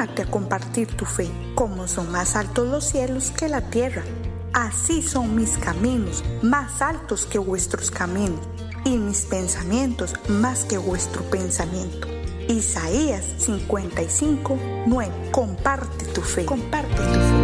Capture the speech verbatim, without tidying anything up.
anímate a compartir tu fe. Como son más altos los cielos que la tierra, así son mis caminos, más altos que vuestros caminos, y mis pensamientos más que vuestro pensamiento. Isaías cincuenta y cinco, nueve. Comparte tu fe. Comparte tu fe.